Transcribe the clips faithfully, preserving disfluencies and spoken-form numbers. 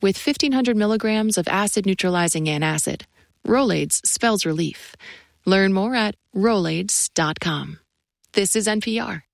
with fifteen hundred milligrams of acid-neutralizing antacid. Rolaids spells relief. Learn more at rolaids dot com. This is N P R.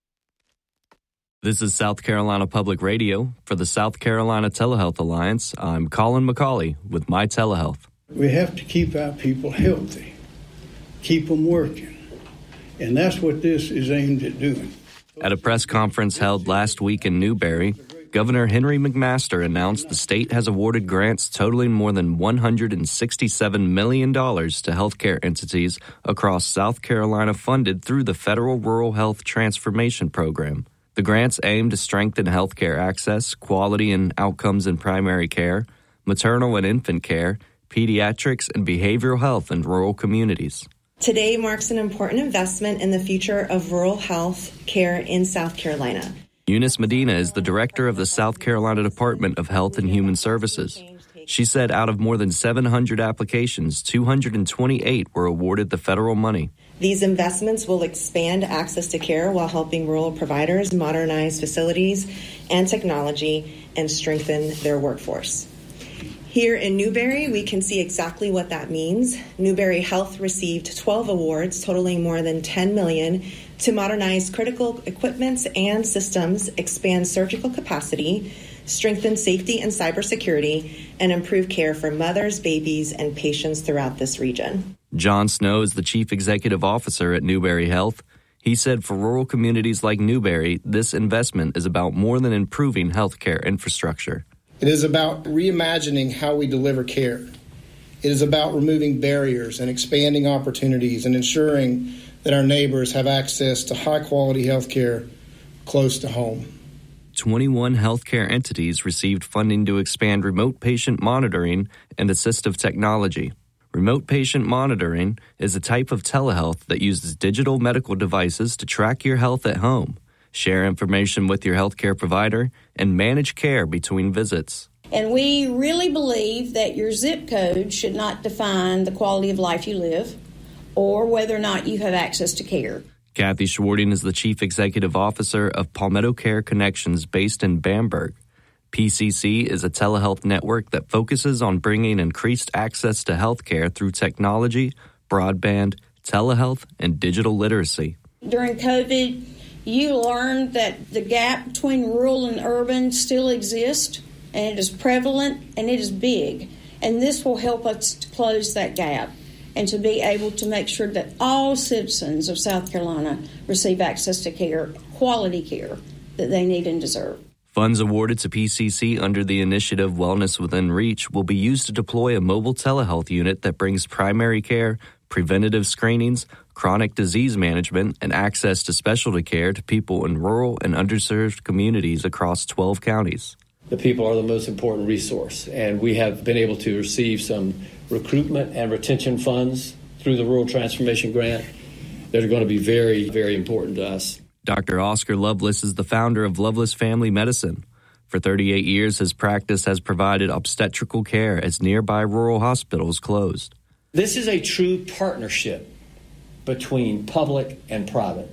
This is South Carolina Public Radio. For the South Carolina Telehealth Alliance, I'm Colin McCauley with My Telehealth. We have to keep our people healthy, keep them working, and that's what this is aimed at doing. At a press conference held last week in Newberry, Governor Henry McMaster announced the state has awarded grants totaling more than one hundred sixty-seven million dollars to healthcare entities across South Carolina funded through the Federal Rural Health Transformation Program. The grants aim to strengthen healthcare access, quality and outcomes in primary care, maternal and infant care, pediatrics, and behavioral health in rural communities. Today marks an important investment in the future of rural health care in South Carolina. Eunice Medina is the director of the South Carolina Department of Health and Human Services. She said out of more than seven hundred applications, two hundred twenty-eight were awarded the federal money. These investments will expand access to care while helping rural providers modernize facilities and technology and strengthen their workforce. Here in Newberry, we can see exactly what that means. Newberry Health received twelve awards totaling more than ten million dollars to modernize critical equipment and systems, expand surgical capacity, strengthen safety and cybersecurity, and improve care for mothers, babies, and patients throughout this region. John Snow is the chief executive officer at Newberry Health. He said for rural communities like Newberry, this investment is about more than improving healthcare infrastructure. It is about reimagining how we deliver care. It is about removing barriers and expanding opportunities and ensuring that our neighbors have access to high-quality health care close to home. twenty-one healthcare entities received funding to expand remote patient monitoring and assistive technology. Remote patient monitoring is a type of telehealth that uses digital medical devices to track your health at home, share information with your healthcare provider, and manage care between visits. And we really believe that your zip code should not define the quality of life you live or whether or not you have access to care. Kathy Schwarting is the chief executive officer of Palmetto Care Connections based in Bamberg. P C C is a telehealth network that focuses on bringing increased access to healthcare through technology, broadband, telehealth, and digital literacy. During COVID, you learned that the gap between rural and urban still exists, and it is prevalent, and it is big. And this will help us to close that gap and to be able to make sure that all citizens of South Carolina receive access to care, quality care that they need and deserve. Funds awarded to P C C under the initiative Wellness Within Reach will be used to deploy a mobile telehealth unit that brings primary care, preventative screenings, chronic disease management, and access to specialty care to people in rural and underserved communities across twelve counties. The people are the most important resource, and we have been able to receive some recruitment and retention funds through the Rural Transformation Grant that are going to be very, very important to us. Doctor Oscar Lovelace is the founder of Lovelace Family Medicine. For thirty-eight years, his practice has provided obstetrical care as nearby rural hospitals closed. This is a true partnership between public and private.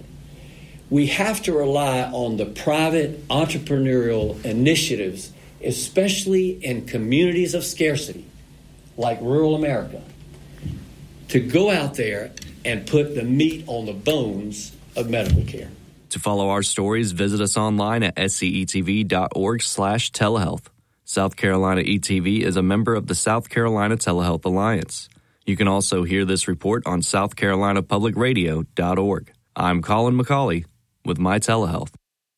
We have to rely on the private entrepreneurial initiatives, especially in communities of scarcity, like rural America, to go out there and put the meat on the bones of medical care. To follow our stories, visit us online at scetv.org slash telehealth. South Carolina E T V is a member of the South Carolina Telehealth Alliance. You can also hear this report on south carolina public radio dot org. I'm Colin McCauley with My Telehealth.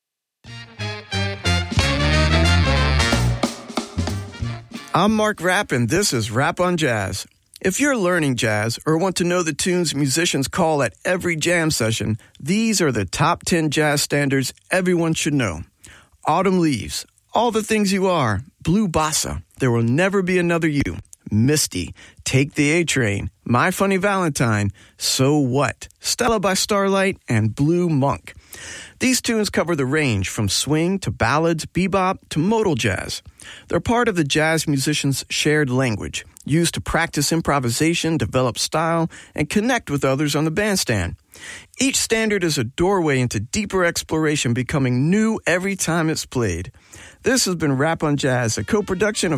I'm Mark Rapp, and this is Rap on Jazz. If you're learning jazz or want to know the tunes musicians call at every jam session, these are the top ten jazz standards everyone should know. Autumn Leaves, All the Things You Are, Blue Bossa, There Will Never Be Another You, Misty, Take the A-Train, My Funny Valentine, So What, Stella by Starlight, and Blue Monk. These tunes cover the range from swing to ballads, bebop to modal jazz. They're part of the jazz musician's shared language, used to practice improvisation, develop style, and connect with others on the bandstand. Each standard is a doorway into deeper exploration, becoming new every time it's played. This has been Rap on Jazz, a co-production of